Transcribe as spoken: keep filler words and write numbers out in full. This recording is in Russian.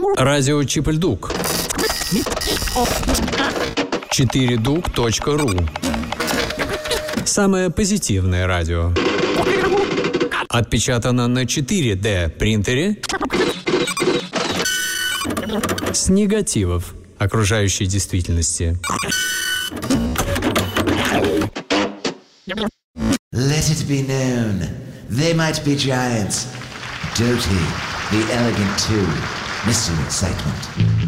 Радио Чип-Дук. четыре дук точка ру. Самое позитивное радио. Отпечатано на четыре дэ принтере с негативов окружающей действительности. Let it be known, they might be giants. Doty, the elegant too, Mister Excitement.